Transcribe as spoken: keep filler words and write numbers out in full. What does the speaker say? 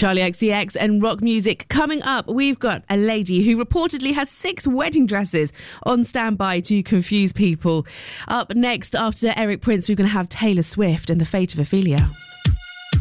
Charlie X C X and rock music. Coming up, we've got a lady who reportedly has six wedding dresses on standby to confuse people. Up next, after Eric Prince, we're going to have Taylor Swift and The Fate of Ophelia.